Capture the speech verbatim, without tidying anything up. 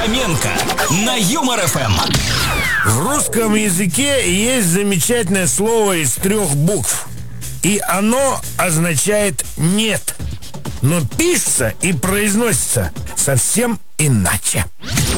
Фоменко на Юмор эф эм. В русском языке есть замечательное слово из трех букв. И оно означает «нет». Но пишется и произносится совсем иначе.